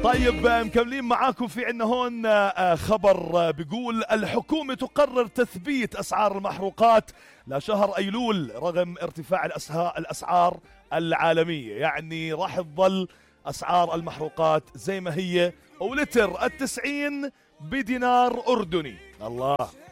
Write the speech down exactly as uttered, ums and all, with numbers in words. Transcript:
طيب مكملين معاكم. في عنا هون خبر بيقول الحكومة تقرر تثبيت أسعار المحروقات لشهر أيلول رغم ارتفاع الأسعار العالمية. يعني راح تظل أسعار المحروقات زي ما هي، ولتر التسعين بدينار أردني. الله